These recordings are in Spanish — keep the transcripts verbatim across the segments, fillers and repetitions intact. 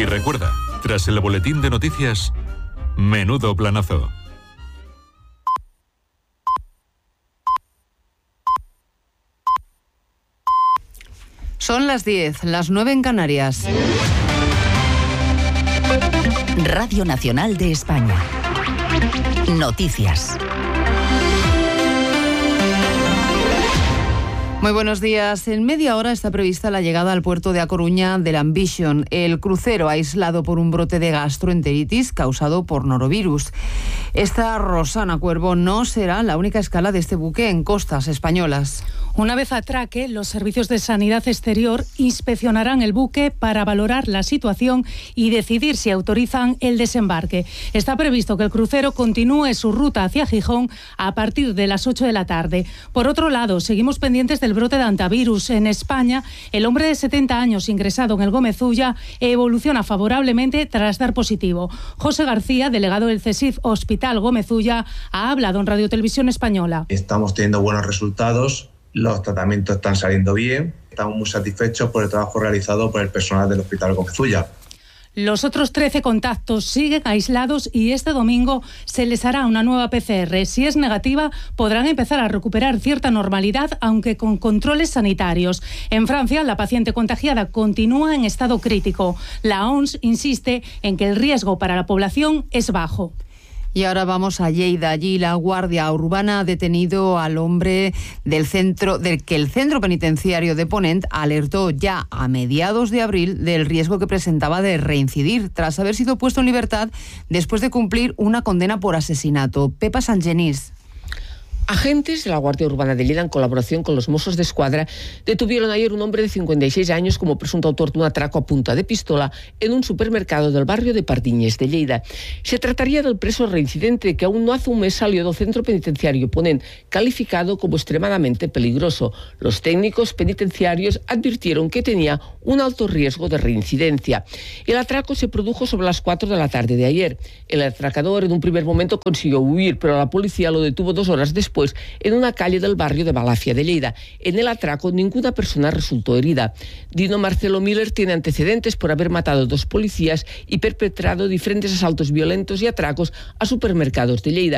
Y recuerda, tras el boletín de noticias, menudo planazo. Son las diez, las nueve en Canarias. Radio Nacional de España. Noticias. Muy buenos días. En media hora está prevista la llegada al puerto de A Coruña del Ambition, el crucero aislado por un brote de gastroenteritis causado por norovirus. Esta Rosana Cuervo no será la única escala de este buque en costas españolas. Una vez atraque, los servicios de sanidad exterior inspeccionarán el buque para valorar la situación y decidir si autorizan el desembarque. Está previsto que el crucero continúe su ruta hacia Gijón a partir de las ocho de la tarde. Por otro lado, seguimos pendientes del brote de hantavirus. En España, el hombre de setenta años ingresado en el Gómez Ulla evoluciona favorablemente tras dar positivo. José García, delegado del CESIF Hospital Gómez Ulla, ha hablado en Radio Televisión Española. Estamos teniendo buenos resultados. Los tratamientos están saliendo bien. Estamos muy satisfechos por el trabajo realizado por el personal del Hospital Gómez Ulla. Los otros trece contactos siguen aislados y este domingo se les hará una nueva P C R. Si es negativa, podrán empezar a recuperar cierta normalidad, aunque con controles sanitarios. En Francia, la paciente contagiada continúa en estado crítico. La O M S insiste en que el riesgo para la población es bajo. Y ahora vamos a Lleida. Allí la Guardia Urbana ha detenido al hombre del centro, del que el centro penitenciario de Ponent alertó ya a mediados de abril del riesgo que presentaba de reincidir tras haber sido puesto en libertad después de cumplir una condena por asesinato. Pepa Sangenís. Agentes de la Guardia Urbana de Lleida, en colaboración con los Mossos de Escuadra, detuvieron ayer un hombre de cincuenta y seis años como presunto autor de un atraco a punta de pistola en un supermercado del barrio de Pardiñes de Lleida. Se trataría del preso reincidente que aún no hace un mes salió del centro penitenciario Ponent, calificado como extremadamente peligroso. Los técnicos penitenciarios advirtieron que tenía un alto riesgo de reincidencia. El atraco se produjo sobre las cuatro de la tarde de ayer. El atracador en un primer momento consiguió huir, pero la policía lo detuvo dos horas después en una calle del barrio de Balafia de Lleida. En el atraco ninguna persona resultó herida. Dino Marcelo Miller tiene antecedentes por haber matado a dos policías y perpetrado diferentes asaltos violentos y atracos a supermercados de Lleida.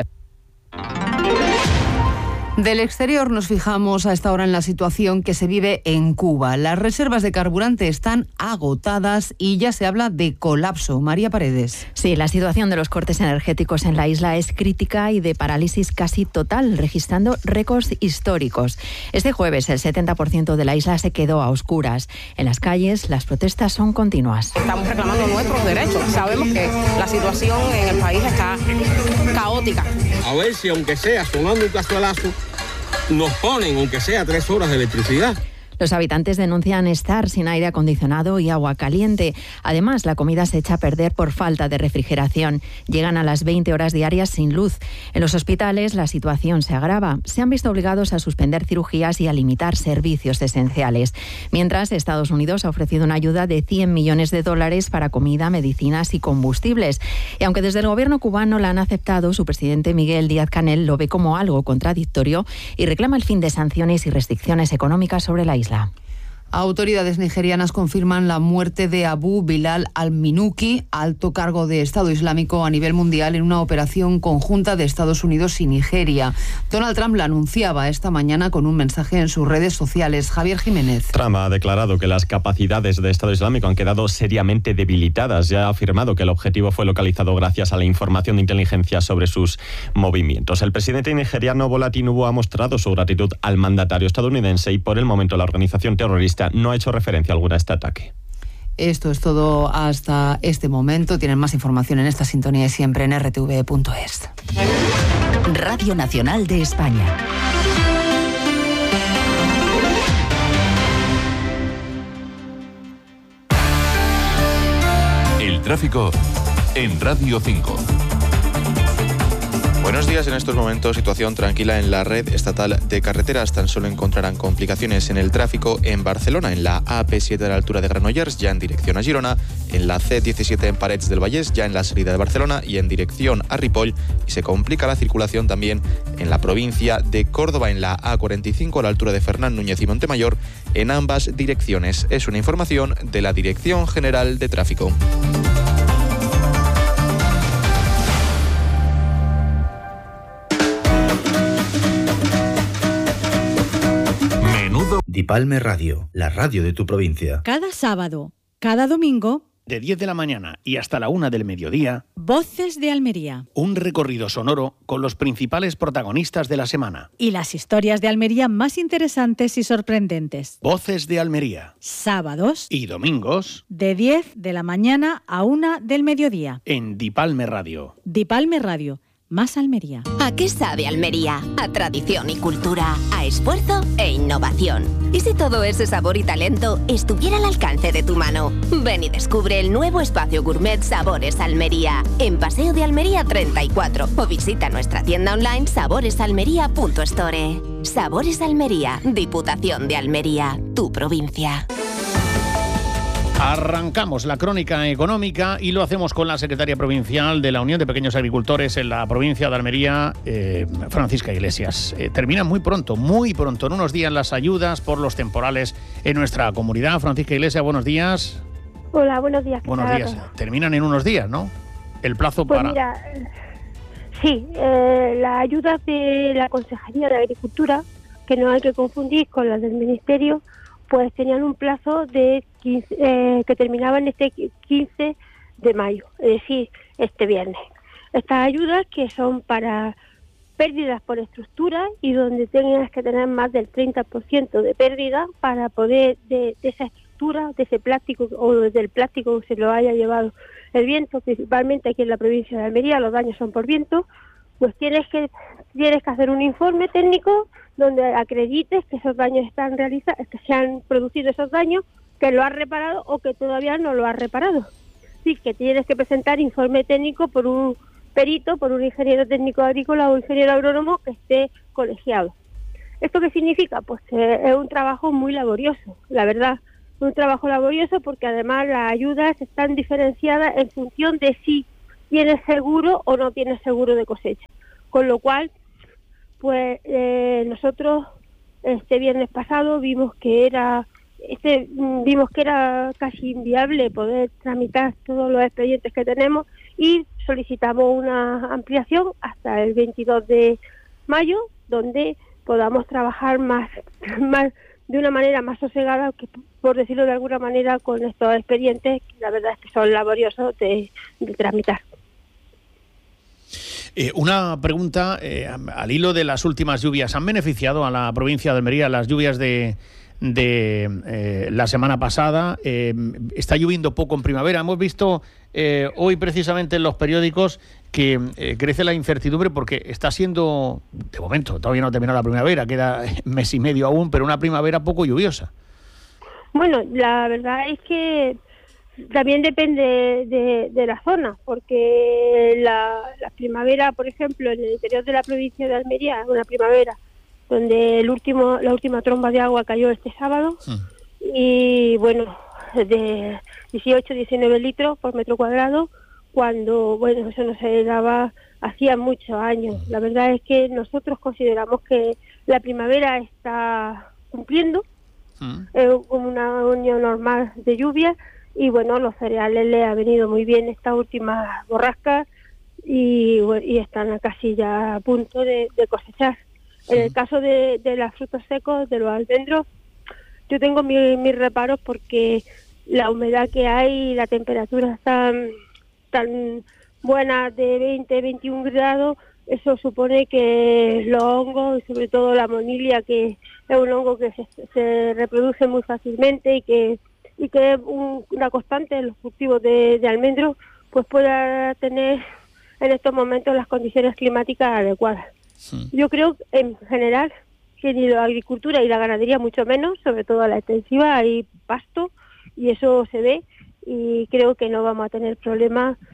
Del exterior nos fijamos a esta hora en la situación que se vive en Cuba. Las reservas de carburante están agotadas y ya se habla de colapso. María Paredes. Sí, la situación de los cortes energéticos en la isla es crítica y de parálisis casi total, registrando récords históricos. Este jueves el setenta por ciento de la isla se quedó a oscuras. En las calles las protestas son continuas. Estamos reclamando nuestros derechos. Sabemos que la situación en el país está caótica. A ver si aunque sea sonando un cazuelazo, nos ponen, aunque sea tres horas de electricidad. Los habitantes denuncian estar sin aire acondicionado y agua caliente. Además, la comida se echa a perder por falta de refrigeración. Llegan a las veinte horas diarias sin luz. En los hospitales la situación se agrava. Se han visto obligados a suspender cirugías y a limitar servicios esenciales. Mientras, Estados Unidos ha ofrecido una ayuda de cien millones de dólares para comida, medicinas y combustibles. Y aunque desde el gobierno cubano la han aceptado, su presidente Miguel Díaz-Canel lo ve como algo contradictorio y reclama el fin de sanciones y restricciones económicas sobre la isla. Autoridades nigerianas confirman la muerte de Abu Bilal al-Minuki, alto cargo de Estado Islámico a nivel mundial, en una operación conjunta de Estados Unidos y Nigeria. Donald Trump la anunciaba esta mañana con un mensaje en sus redes sociales. Javier Jiménez. Trump ha declarado que las capacidades de Estado Islámico han quedado seriamente debilitadas. Ya ha afirmado que el objetivo fue localizado gracias a la información de inteligencia sobre sus movimientos. El presidente nigeriano Bola Tinubu ha mostrado su gratitud al mandatario estadounidense y por el momento la organización terrorista no ha hecho referencia alguna a este ataque. Esto es todo hasta este momento. Tienen más información en esta sintonía y siempre en r t v punto es. Radio Nacional de España. El tráfico en Radio cinco. Buenos días. En estos momentos, situación tranquila en la red estatal de carreteras. Tan solo encontrarán complicaciones en el tráfico en Barcelona, en la A P siete a la altura de Granollers, ya en dirección a Girona, en la C diecisiete en Parets del Vallès, ya en la salida de Barcelona y en dirección a Ripoll. Y se complica la circulación también en la provincia de Córdoba, en la A cuarenta y cinco a la altura de Fernán Núñez y Montemayor, en ambas direcciones. Es una información de la Dirección General de Tráfico. Dipalme Radio, la radio de tu provincia. Cada sábado, cada domingo, de diez de la mañana y hasta la una del mediodía, Voces de Almería. Un recorrido sonoro con los principales protagonistas de la semana. Y las historias de Almería más interesantes y sorprendentes. Voces de Almería. Sábados y domingos, de diez de la mañana a una del mediodía. En Dipalme Radio. Dipalme Radio. Más Almería. ¿A qué sabe Almería? A tradición y cultura, a esfuerzo e innovación. ¿Y si todo ese sabor y talento estuviera al alcance de tu mano? Ven y descubre el nuevo espacio gourmet Sabores Almería, en Paseo de Almería treinta y cuatro, o visita nuestra tienda online saboresalmería punto store. Sabores Almería, Diputación de Almería, tu provincia. Arrancamos la crónica económica y lo hacemos con la secretaria provincial de la Unión de Pequeños Agricultores en la provincia de Almería, eh, Francisca Iglesias. Eh, terminan muy pronto, muy pronto, en unos días, las ayudas por los temporales en nuestra comunidad. Francisca Iglesias, buenos días. Hola, buenos días. Buenos días. Terminan en unos días, ¿no? El plazo pues para... Mira, sí, eh, las ayudas de la Consejería de Agricultura, que no hay que confundir con las del Ministerio, pues tenían un plazo de quince, eh, que terminaba en este quince de mayo, es decir, este viernes. Estas ayudas que son para pérdidas por estructura y donde tengas que tener más del treinta por ciento de pérdida para poder de, de esa estructura, de ese plástico o del plástico que se lo haya llevado el viento, principalmente aquí en la provincia de Almería, los daños son por viento, pues tienes que tienes que hacer un informe técnico donde acredites que esos daños están realizados, que se han producido esos daños, que lo has reparado o que todavía no lo has reparado. Sí, que tienes que presentar informe técnico por un perito, por un ingeniero técnico agrícola o ingeniero agrónomo que esté colegiado. ¿Esto qué significa? Pues que es un trabajo muy laborioso, la verdad. Un trabajo laborioso porque además las ayudas están diferenciadas en función de si tienes seguro o no tienes seguro de cosecha. Con lo cual, pues eh, nosotros este viernes pasado vimos que era este vimos que era casi inviable poder tramitar todos los expedientes que tenemos y solicitamos una ampliación hasta el veintidós de mayo, donde podamos trabajar más más de una manera más sosegada, que, por decirlo de alguna manera, con estos expedientes que la verdad es que son laboriosos de, de tramitar. Eh, una pregunta eh, al hilo de las últimas lluvias. ¿Han beneficiado a la provincia de Almería las lluvias de, de eh, la semana pasada? Eh, está lloviendo poco en primavera. Hemos visto eh, hoy precisamente en los periódicos que eh, crece la incertidumbre porque está siendo, de momento, todavía no ha terminado la primavera, queda mes y medio aún, pero una primavera poco lluviosa. Bueno, la verdad es que también depende de, de la zona, porque la, la primavera, por ejemplo, en el interior de la provincia de Almería, una primavera donde el último la última tromba de agua cayó este sábado, sí. Y bueno, de dieciocho, diecinueve litros por metro cuadrado, cuando, bueno, eso no se daba hacía muchos años. La verdad es que nosotros consideramos que la primavera está cumpliendo, mm. eh, como una año normal de lluvia. Y bueno, los cereales le ha venido muy bien esta última borrasca y, y están casi ya a punto de, de cosechar. Sí. En el caso de, de los frutos secos, de los almendros, yo tengo mi, mis reparos porque la humedad que hay y la temperatura está tan, tan buena de veinte, veintiún grados, eso supone que los hongos y sobre todo la monilia, que es un hongo que se, se reproduce muy fácilmente y que y que es un, una constante en los cultivos de, de almendros, pues pueda tener en estos momentos las condiciones climáticas adecuadas. Sí. Yo creo, en general, que ni la agricultura y la ganadería mucho menos, sobre todo la extensiva, hay pasto y eso se ve, y creo que no vamos a tener problemas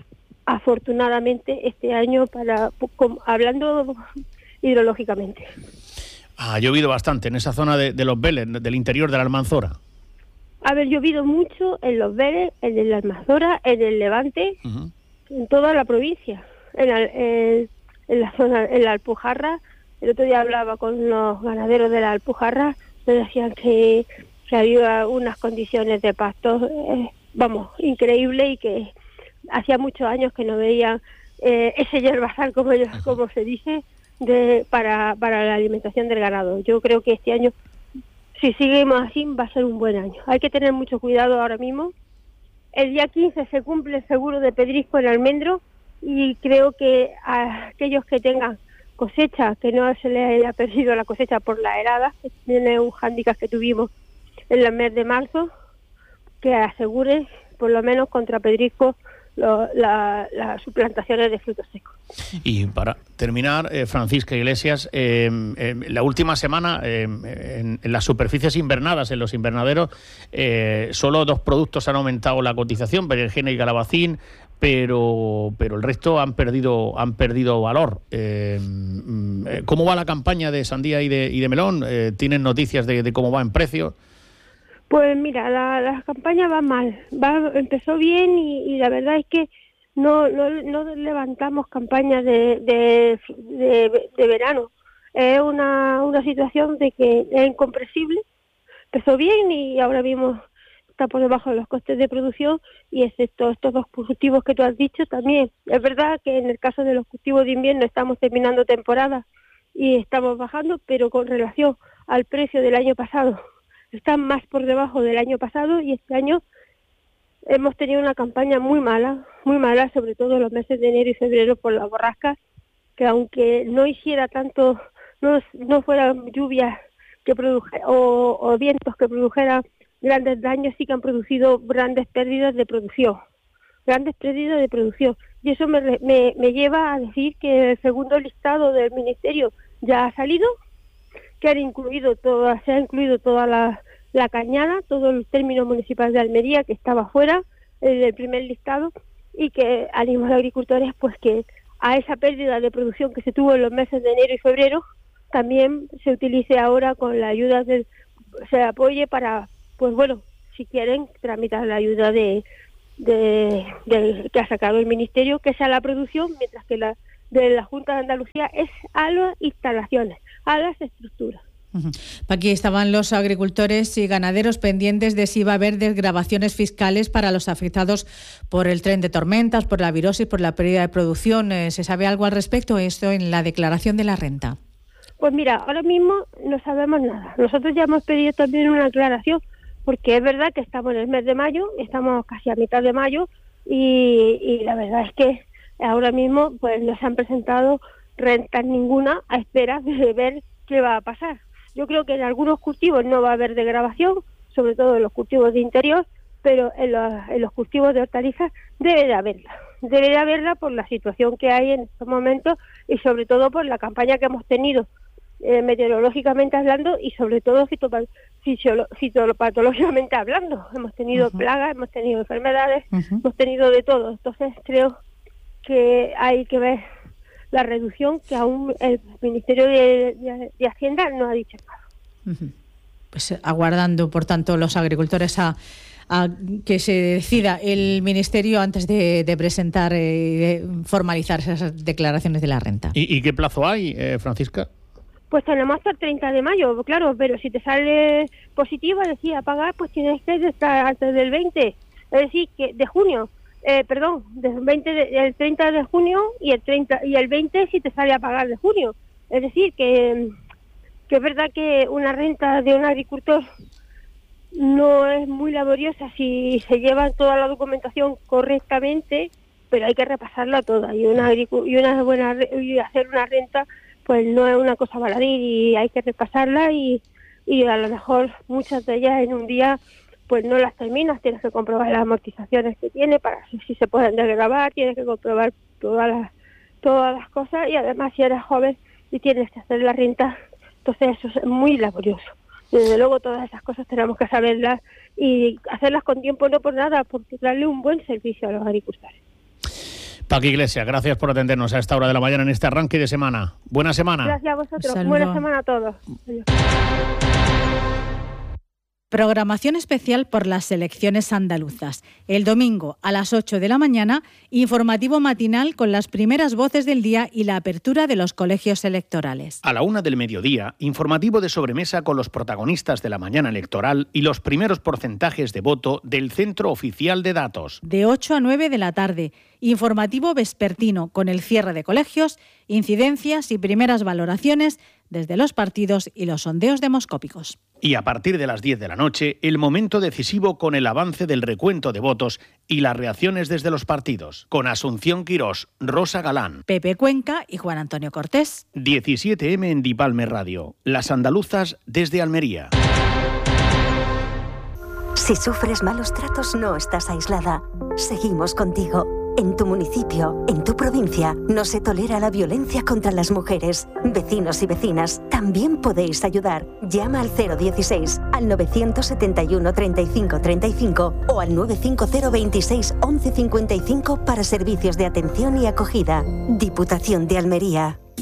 afortunadamente este año, para hablando hidrológicamente. Ha llovido bastante en esa zona de, de Los Vélez, del interior de la Almanzora. Ha llovido mucho en Los Vélez, en el Almanzora, en el Levante, uh-huh. en toda la provincia, en la, en, en la zona, en la Alpujarra. El otro día hablaba con los ganaderos de la Alpujarra, me decían que, que había unas condiciones de pasto, eh, vamos, increíbles, y que hacía muchos años que no veían eh, ese yerbazal, como, como se dice, de para, para la alimentación del ganado. Yo creo que este año, si seguimos así, va a ser un buen año. Hay que tener mucho cuidado ahora mismo. El día quince se cumple el seguro de pedrisco en almendro, y creo que a aquellos que tengan cosecha, que no se les haya perdido la cosecha por la helada, que tiene un hándicap que tuvimos en el mes de marzo, que aseguren por lo menos contra pedrisco lo, la, las suplantaciones de frutos secos. Y para terminar, eh, Francisca Iglesias, eh, eh, la última semana eh, en, en las superficies invernadas, en los invernaderos, eh, solo dos productos han aumentado la cotización, berenjena y calabacín, pero pero el resto han perdido han perdido valor. Eh, ¿Cómo va la campaña de sandía y de, y de melón? Eh, ¿Tienen noticias de, de cómo va en precio? Pues mira, la, la campaña va mal, va empezó bien y, y la verdad es que no no, no levantamos campañas de, de, de, de verano. Es una, una situación de que es incomprensible. Empezó bien y ahora mismo está por debajo de los costes de producción, y excepto estos dos cultivos que tú has dicho también. Es verdad que en el caso de los cultivos de invierno estamos terminando temporada y estamos bajando, pero con relación al precio del año pasado están más por debajo del año pasado, y este año hemos tenido una campaña muy mala, muy mala, sobre todo en los meses de enero y febrero por la borrasca, que aunque no hiciera tanto, no, no fueran lluvias que produjeran o, o vientos que produjeran grandes daños, sí que han producido grandes pérdidas de producción, grandes pérdidas de producción. Y eso me, me, me lleva a decir que el segundo listado del Ministerio ya ha salido, que han incluido toda, se ha incluido toda la, la cañada, todo el término municipal de Almería, que estaba fuera del primer listado, y que animo a los agricultores pues que a esa pérdida de producción que se tuvo en los meses de enero y febrero también se utilice ahora con la ayuda del, se apoye para, pues bueno, si quieren tramitar la ayuda de, de, de que ha sacado el Ministerio, que sea la producción, mientras que la de la Junta de Andalucía es a las instalaciones, a las estructuras. Uh-huh. Aquí estaban los agricultores y ganaderos pendientes de si iba a haber desgravaciones fiscales para los afectados por el tren de tormentas, por la virosis, por la pérdida de producción. ¿Se sabe algo al respecto? Esto en la declaración de la renta. Pues mira, ahora mismo no sabemos nada. Nosotros ya hemos pedido también una aclaración, porque es verdad que estamos en el mes de mayo, estamos casi a mitad de mayo, y, y la verdad es que ahora mismo pues no se han presentado rentas ninguna a espera de ver qué va a pasar. Yo creo que en algunos cultivos no va a haber degradación, sobre todo en los cultivos de interior, pero en los, en los cultivos de hortalizas debe de haberla. Debe de haberla por la situación que hay en estos momentos y sobre todo por la campaña que hemos tenido eh, meteorológicamente hablando y sobre todo fitopatológicamente fitopatológicamente hablando. Hemos tenido uh-huh. plagas, hemos tenido enfermedades, uh-huh. hemos tenido de todo. Entonces creo que hay que ver la reducción que aún el Ministerio de, de, de Hacienda no ha dicho nada. Uh-huh. Pues aguardando, por tanto, los agricultores a, a que se decida el Ministerio antes de, de presentar y eh, de formalizar esas declaraciones de la renta. ¿Y, y qué plazo hay, eh, Francisca? Pues tenemos hasta el treinta de mayo, claro, pero si te sale positiva, decía, pagar, pues tienes que estar antes del veinte, es decir, que de junio. Eh, perdón, del veinte de, el treinta de junio y el treinta y el veinte si te sale a pagar de junio. Es decir, que, que es verdad que una renta de un agricultor no es muy laboriosa si se lleva toda la documentación correctamente, pero hay que repasarla toda y una y una buena y hacer una renta pues no es una cosa baladí y hay que repasarla y, y a lo mejor muchas de ellas en un día pues no las terminas, tienes que comprobar las amortizaciones que tiene para ver si se pueden desgravar, tienes que comprobar todas las todas las cosas y además si eres joven y tienes que hacer la renta, entonces eso es muy laborioso. Desde luego todas esas cosas tenemos que saberlas y hacerlas con tiempo, no por nada, porque darle un buen servicio a los agricultores. Paqui Iglesias, gracias por atendernos a esta hora de la mañana en este arranque de semana. Buena semana. Gracias a vosotros. Saludo. Buena semana a todos. Adiós. Programación especial por las elecciones andaluzas. El domingo a las ocho de la mañana, informativo matinal con las primeras voces del día y la apertura de los colegios electorales. A la una del mediodía, informativo de sobremesa con los protagonistas de la mañana electoral y los primeros porcentajes de voto del Centro Oficial de Datos. De ocho a nueve de la tarde, informativo vespertino con el cierre de colegios, incidencias y primeras valoraciones desde los partidos y los sondeos demoscópicos. Y a partir de las diez de la noche, el momento decisivo con el avance del recuento de votos y las reacciones desde los partidos. Con Asunción Quirós, Rosa Galán, Pepe Cuenca y Juan Antonio Cortés. diecisiete eme en Dipalme Radio. Las andaluzas desde Almería. Si sufres malos tratos, no estás aislada. Seguimos contigo. En tu municipio, en tu provincia, no se tolera la violencia contra las mujeres. Vecinos y vecinas, también podéis ayudar. Llama al cero dieciséis, al novecientos setenta y uno treinta y cinco treinta y cinco o al nueve cinco cero veintiséis once cincuenta y cinco para servicios de atención y acogida. Diputación de Almería.